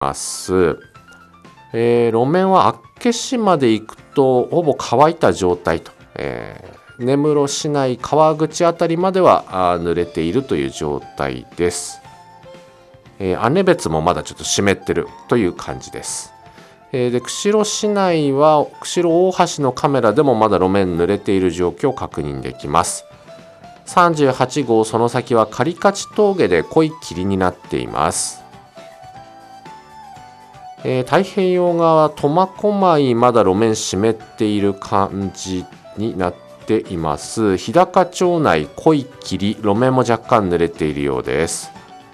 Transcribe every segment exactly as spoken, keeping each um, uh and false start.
ます。えー、路面は厚岸まで行くとほぼ乾いた状態と、えー、根室市内川口あたりまでは濡れているという状態です。えー、姉別もまだちょっと湿ってるという感じです。えー、で釧路市内は釧路大橋のカメラでもまだ路面濡れている状況を確認できます。さんじゅうはちごうその先は狩勝峠で濃い霧になっています。えー、太平洋側苫小牧まだ路面湿っている感じになっています。日高町内濃い霧、路面も若干濡れているようです。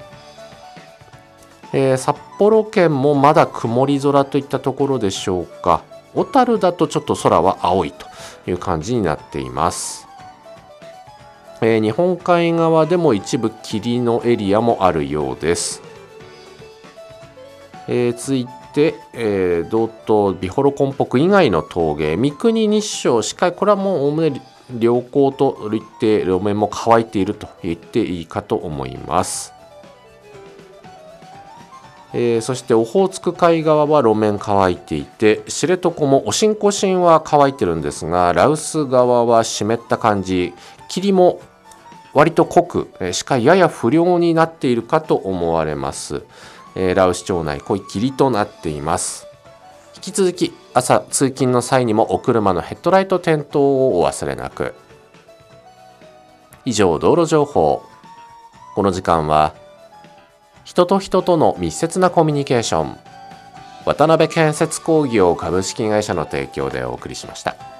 えー、札幌県もまだ曇り空といったところでしょうか。小樽だとちょっと空は青いという感じになっています。えー、日本海側でも一部霧のエリアもあるようです。えー、続いて、えー、道東美幌根北以外の峠、三国日照視界、これはもうおおむね良好と言って路面も乾いていると言っていいかと思います。えー、そしてオホーツク海側は路面乾いていて、知床もおしんこしんは乾いてるんですが、羅臼側は湿った感じ、霧も割と濃く、えー、視界やや不良になっているかと思われます。えー、羅臼町内濃い霧となっています。引き続き朝通勤の際にもお車のヘッドライト点灯をお忘れなく。以上、道路情報。この時間は人と人との密接なコミュニケーション、渡辺建設工業株式会社の提供でお送りしました。